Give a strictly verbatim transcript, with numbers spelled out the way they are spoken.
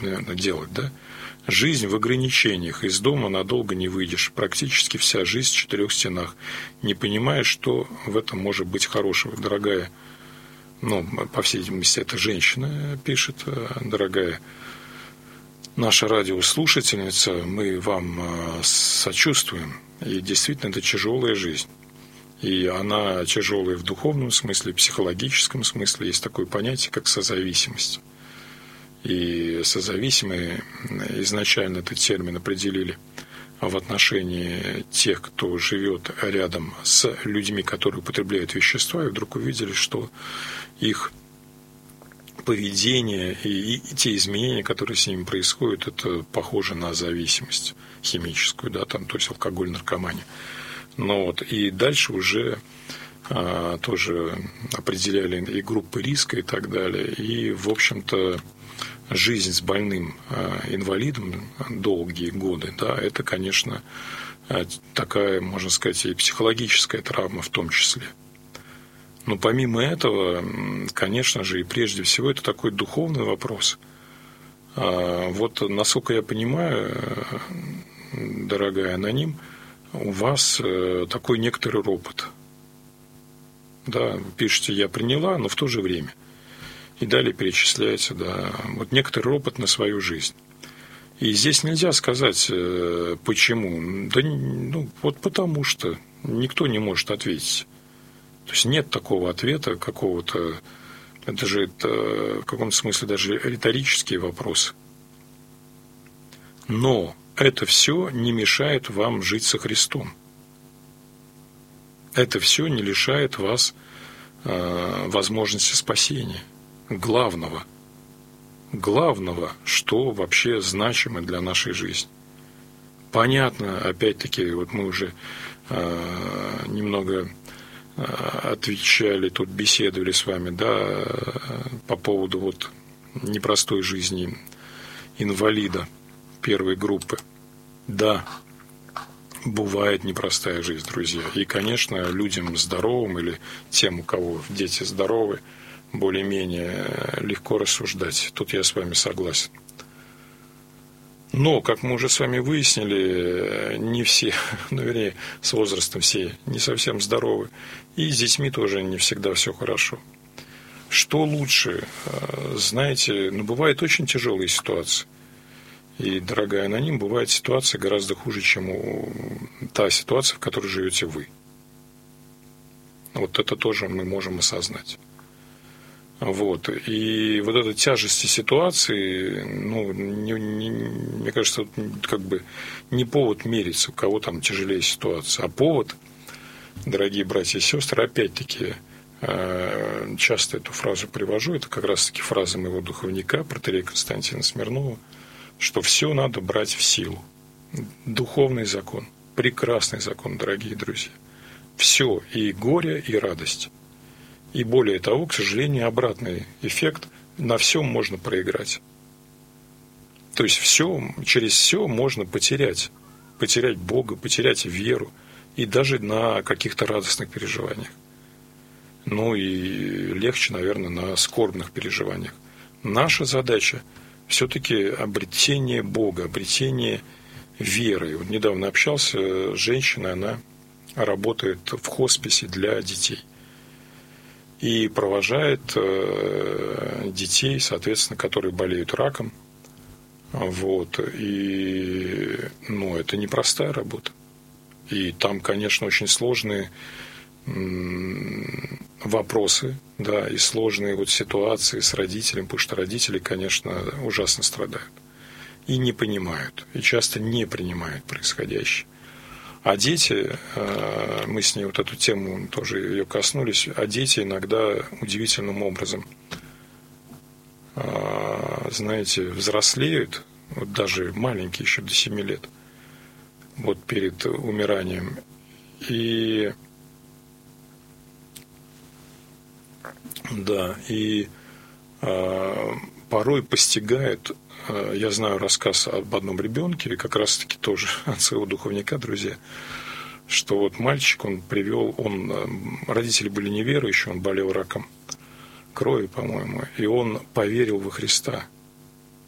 наверное, делать, да? Жизнь в ограничениях, из дома надолго не выйдешь, практически вся жизнь в четырех стенах. Не понимаешь, что в этом может быть хорошего, дорогая. Ну, по всей видимости, это женщина пишет, дорогая наша радиослушательница, мы вам сочувствуем. И действительно, это тяжелая жизнь. И она тяжелая в духовном смысле, в психологическом смысле. Есть такое понятие, как созависимость. И созависимые изначально этот термин определили в отношении тех, кто живет рядом с людьми, которые употребляют вещества, и вдруг увидели, что их поведение и, и те изменения, которые с ними происходят, это похоже на зависимость химическую, да, там, то есть алкоголь, наркомания. Но вот, и дальше уже а, тоже определяли и группы риска и так далее. И, в общем-то, жизнь с больным инвалидом долгие годы, да, это, конечно, такая, можно сказать, и психологическая травма в том числе. Но помимо этого, конечно же, и прежде всего, это такой духовный вопрос. Вот, насколько я понимаю, дорогая аноним, у вас такой некоторый ропот. Да, пишете, я приняла, но в то же время. И далее перечисляется, да, вот некоторый ропот на свою жизнь. И здесь нельзя сказать, почему. Да, ну, вот потому что никто не может ответить. То есть нет такого ответа какого-то. Это же это, в каком-то смысле даже риторический вопрос. Но это все не мешает вам жить со Христом. Это все не лишает вас э, возможности спасения. Главного, главного, что вообще значимо для нашей жизни. Понятно, опять-таки, вот мы уже э, немного э, отвечали, тут беседовали с вами, да, по поводу вот непростой жизни инвалида первой группы. Да, бывает непростая жизнь, друзья. И, конечно, людям здоровым или тем, у кого дети здоровы, более-менее легко рассуждать. Тут я с вами согласен. Но, как мы уже с вами выяснили, не все, ну, вернее, с возрастом все не совсем здоровы. И с детьми тоже не всегда все хорошо. Что лучше? Знаете, ну, бывают очень тяжелые ситуации. И, дорогая аноним, бывает ситуация гораздо хуже, чем у... та ситуация, в которой живете вы. Вот это тоже мы можем осознать. Вот. И вот эта тяжесть ситуации, ну, не, не, мне кажется, как бы не повод мериться, у кого там тяжелее ситуация, а повод, дорогие братья и сестры, опять-таки, часто эту фразу привожу, это как раз-таки фраза моего духовника, протоиерея Константина Смирнова, что все надо брать в силу. Духовный закон, прекрасный закон, дорогие друзья. Все, и горе, и радость. И более того, к сожалению, обратный эффект, на всем можно проиграть. То есть все, через все можно потерять. Потерять Бога, потерять веру. И даже на каких-то радостных переживаниях. Ну и легче, наверное, на скорбных переживаниях. Наша задача все-таки обретение Бога, обретение веры. Вот недавно общался с женщиной, она работает в хосписе для детей. И провожает детей, соответственно, которые болеют раком. Вот. И, ну, это непростая работа. И там, конечно, очень сложные вопросы, да, и сложные вот ситуации с родителями, потому что родители, конечно, ужасно страдают. И не понимают, и часто не принимают происходящее. А дети, мы с ней вот эту тему тоже ее коснулись, а дети иногда удивительным образом, знаете, взрослеют, вот даже маленькие, еще до семи лет, вот перед умиранием, и да, и порой постигают. Я знаю рассказ об одном ребенке, как раз-таки тоже от своего духовника, друзья, что вот мальчик, он привел, он, родители были неверующие, он болел раком крови, по-моему, и он поверил во Христа.